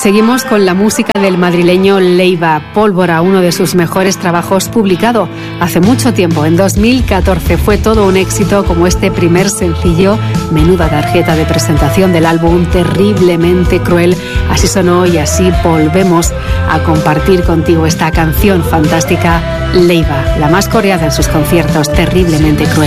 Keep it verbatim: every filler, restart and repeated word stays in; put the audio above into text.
Seguimos con la música del madrileño Leiva. Pólvora, uno de sus mejores trabajos publicado hace mucho tiempo, en dos mil catorce. Fue todo un éxito como este primer sencillo, menuda tarjeta de presentación del álbum Terriblemente Cruel. Así sonó y así volvemos a compartir contigo esta canción fantástica, Leiva, la más coreada en sus conciertos, Terriblemente Cruel.